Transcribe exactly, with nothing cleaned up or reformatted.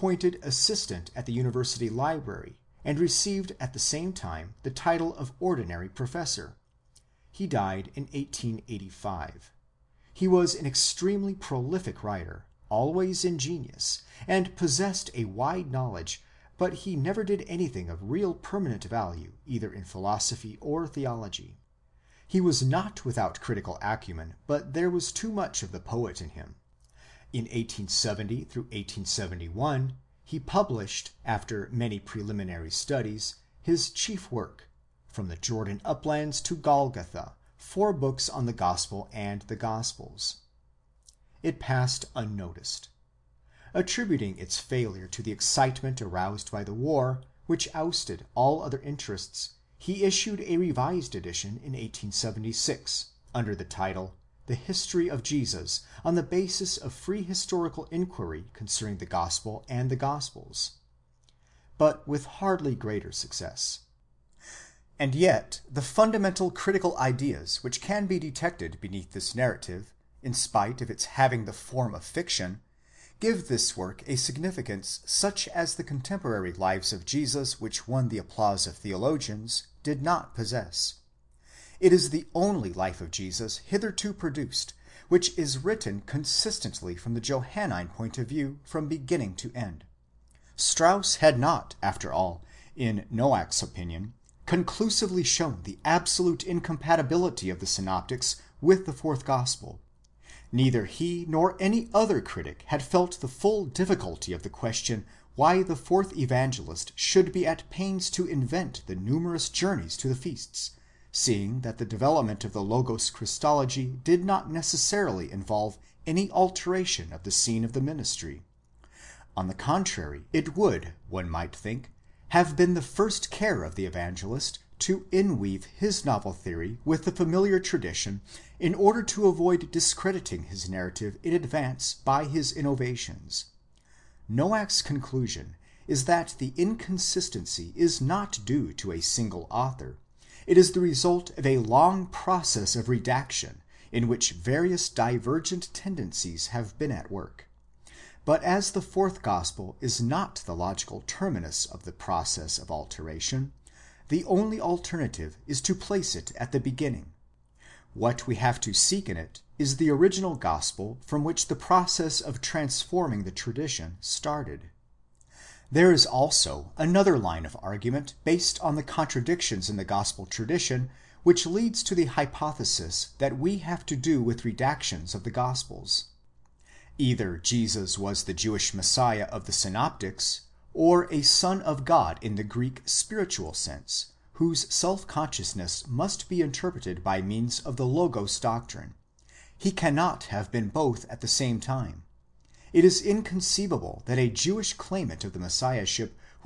appointed assistant at the university library, and received at the same time the title of ordinary professor. He died in eighteen eighty-five. He was an extremely prolific writer, always ingenious, and possessed a wide knowledge, but he never did anything of real permanent value either in philosophy or theology. He was not without critical acumen, but there was too much of the poet in him. In eighteen seventy through eighteen seventy-one he published, after many preliminary studies, his chief work, From the Jordan Uplands to Golgotha, four books on the Gospel and the Gospels. It passed unnoticed. Attributing its failure to the excitement aroused by the war, which ousted all other interests, he issued a revised edition in eighteen seventy-six, under the title The History of Jesus, on the basis of free historical inquiry concerning the Gospel and the Gospels, but with hardly greater success. And yet the fundamental critical ideas which can be detected beneath this narrative, in spite of its having the form of fiction, give this work a significance such as the contemporary lives of Jesus, which won the applause of theologians, did not possess. It is the only life of Jesus hitherto produced which is written consistently from the Johannine point of view from beginning to end. Strauss had not, after all, in Noack's opinion, conclusively shown the absolute incompatibility of the synoptics with the fourth gospel. Neither he nor any other critic had felt the full difficulty of the question why the fourth evangelist should be at pains to invent the numerous journeys to the feasts, seeing that the development of the Logos Christology did not necessarily involve any alteration of the scene of the ministry. On the contrary, it would, one might think, have been the first care of the evangelist to inweave his novel theory with the familiar tradition in order to avoid discrediting his narrative in advance by his innovations. Noack's conclusion is that the inconsistency is not due to a single author. It is the result of a long process of redaction in which various divergent tendencies have been at work. But as the fourth gospel is not the logical terminus of the process of alteration, the only alternative is to place it at the beginning. What we have to seek in it is the original gospel from which the process of transforming the tradition started. There is also another line of argument based on the contradictions in the gospel tradition which leads to the hypothesis that we have to do with redactions of the gospels. Either Jesus was the Jewish Messiah of the synoptics, or a Son of God in the Greek spiritual sense, whose self-consciousness must be interpreted by means of the Logos doctrine. He cannot have been both at the same time. It is inconceivable that a Jewish claimant of the Messiahship